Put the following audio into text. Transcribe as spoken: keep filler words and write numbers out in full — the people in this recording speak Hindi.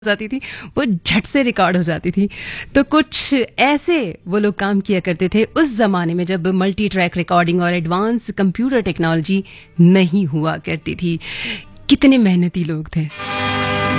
जाती थी, वो झट से रिकॉर्ड हो जाती थी। तो कुछ ऐसे वो लोग काम किया करते थे उस ज़माने में जब मल्टी ट्रैक रिकॉर्डिंग और एडवांस कंप्यूटर टेक्नोलॉजी नहीं हुआ करती थी। कितने मेहनती लोग थे।